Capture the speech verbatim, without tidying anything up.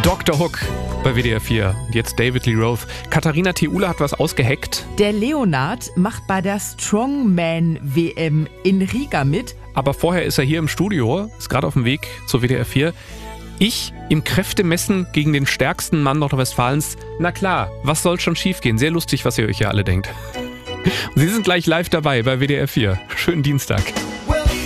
Doktor Hook bei W D R vier. Und jetzt David Lee Roth. Katharina Theule hat was ausgeheckt. Der Leonard macht bei der Strongman-W M in Riga mit. Aber vorher ist er hier im Studio, ist gerade auf dem Weg zur W D R vier. Ich im Kräftemessen gegen den stärksten Mann Nordrhein-Westfalens. Na klar, was soll schon schiefgehen? Sehr lustig, was ihr euch ja alle denkt. Und Sie sind gleich live dabei bei W D R vier. Schönen Dienstag.